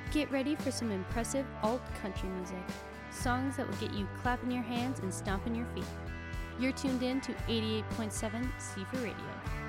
Get ready for some impressive alt country music. Songs that will get you clapping your hands and stomping your feet. You're tuned in to 88.7 C4 Radio.